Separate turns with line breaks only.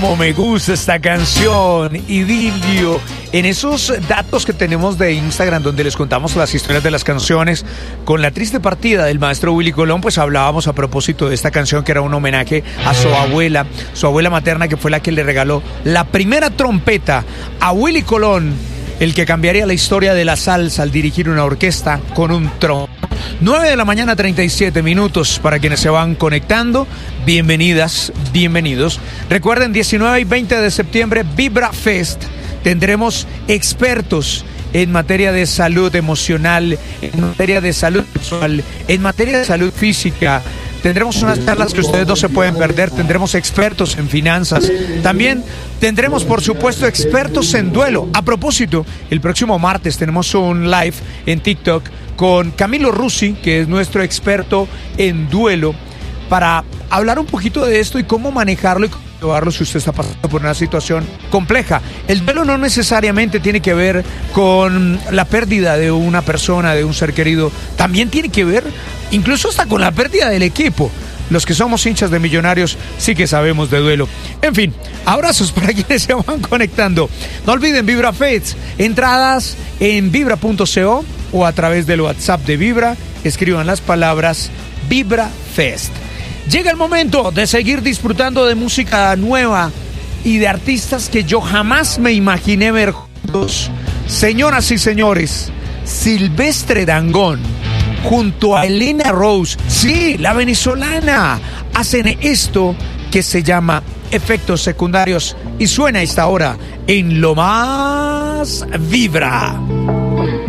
Como me gusta esta canción, idilio. En esos datos que tenemos de Instagram, donde les contamos las historias de las canciones, con la triste partida del maestro Willy Colón, pues hablábamos a propósito de esta canción que era un homenaje a su abuela materna, que fue la que le regaló la primera trompeta a Willy Colón, el que cambiaría la historia de la salsa al dirigir una orquesta con un trombón. 9 de la mañana, 37 minutos para quienes se van conectando. Bienvenidas, bienvenidos. Recuerden, 19 y 20 de septiembre, Vibra Fest. Tendremos expertos en materia de salud emocional, en materia de salud sexual, en materia de salud física. Tendremos unas charlas que ustedes no se pueden perder. Tendremos expertos en finanzas. También tendremos, por supuesto, expertos en duelo. A propósito, el próximo martes tenemos un live en TikTok con Camilo Rusi, que es nuestro experto en duelo, para hablar un poquito de esto y cómo manejarlo y cómo llevarlo si usted está pasando por una situación compleja. El duelo no necesariamente tiene que ver con la pérdida de una persona, de un ser querido. También tiene que ver incluso hasta con la pérdida del equipo. Los que somos hinchas de Millonarios sí que sabemos de duelo. En fin, abrazos para quienes se van conectando. No olviden Vibra Fest. Entradas en vibra.co o a través del WhatsApp de Vibra. Escriban las palabras Vibra Fest. Llega el momento de seguir disfrutando de música nueva y de artistas que yo jamás me imaginé ver juntos. Señoras y señores, Silvestre Dangond junto a Elena Rose, sí, la venezolana, hacen esto que se llama Efectos Secundarios y suena a esta hora en Lo Más Vibra.